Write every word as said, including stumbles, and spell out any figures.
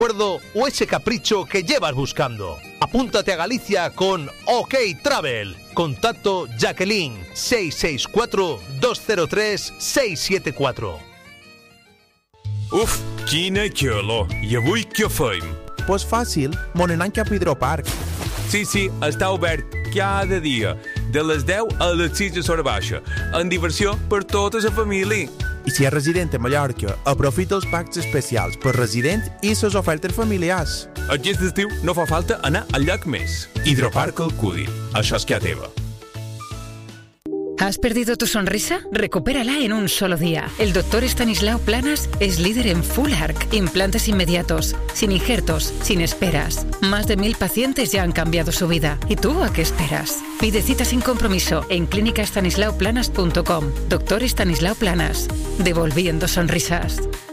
o ese capricho que llevas buscando. Apúntate a Galicia con OK Travel. Contacto Jacqueline seis seis cuatro, dos cero tres, seis siete cuatro. Uf, quina calor. I avui què fem? Pues fàcil, m'anem cap a Hidroparc. Sí, sí, està obert cada dia, de les deu a les sis de l'hora baixa, amb diversió per tota la família. I si és resident a Mallorca, aprofita els packs especials per resident i les ofertes familiars. Aquest estiu no fa falta anar al lloc més. Hidroparc Alcúdia. Això és que a teva. ¿Has perdido tu sonrisa? Recupérala en un solo día. El doctor Estanislao Planas es líder en Full Arch, implantes inmediatos, sin injertos, sin esperas. Más de mil pacientes ya han cambiado su vida. ¿Y tú a qué esperas? Pide cita sin compromiso en clínica estanislao planas punto com. Doctor Estanislao Planas. Devolviendo sonrisas.